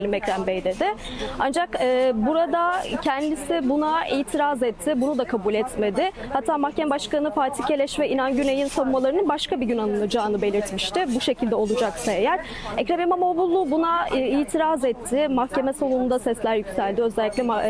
Ekrem Bey dedi. Ancak burada kendisi buna itiraz etti. Bunu da kabul etmedi. Hatta Mahkeme Başkanı Fatih Keleş ve İnan Güney'in savunmalarının başka bir gün alınacağını belirtmişti. Bu şekilde olacaksa eğer. Ekrem İmamoğlu buna itiraz etti. Mahkeme salonunda sesler yükseldi. Özellikle